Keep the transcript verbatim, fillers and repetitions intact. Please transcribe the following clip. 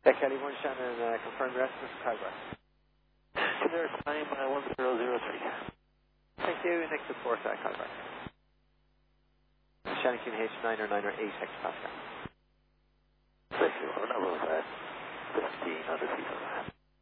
Yeah, Kelly one, Shannon, uh, confirm rest of Calgary. There's time uh, one zero zero three. Thank you. Next report, uh, Calgary. Shannon, Q H nine or nine or eight hectopascal.